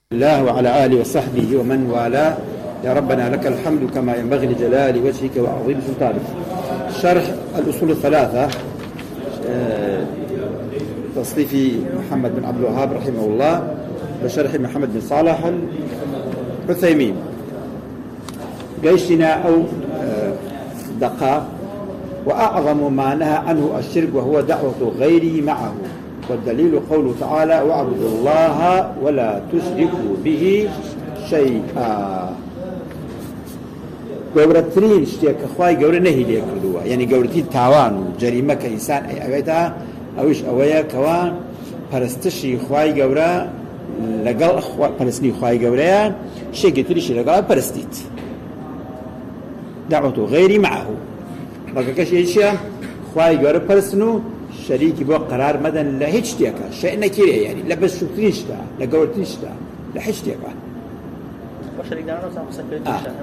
الله وعلى آله وصحبه ومن والاه. يا ربنا لك الحمد كما ينبغي لجلال وجهك وعظيم سلطانك. شرح الأصول الثلاثة تصنيف محمد بن عبد الوهاب رحمه الله بشرح محمد بن صالح العثيمين. جيشنا أو دقاء وأعظم ما نهى عنه الشرك وهو دعوة غيره معه، والدليل قوله تعالى: واعبدوا الله ولا تشركوا به شيئا. گەورەترین شتێک کە خوای گەورە نەهی لێ کردووە، یعنی گەورەترین تاوان و جەریمە کە ئینسان ئەوێتە ئەوش ئەوەیە کەوا پەرستشی خوای گەورە لەگەڵ پەرستنی خوای گەورەیە شتێکی تریشی لەگەڵ پەرستیت. دعوة غيري معه ڕەگەکەش هیچیە خوای گەورە پەرستن و شەریکی بۆ قرار مەدەن لە هیچ شتێکە، شەیء نەکیرێ، یعنی لە بەشترین شتە، لە گەورەترین شتە، لە هیچ شتێکە.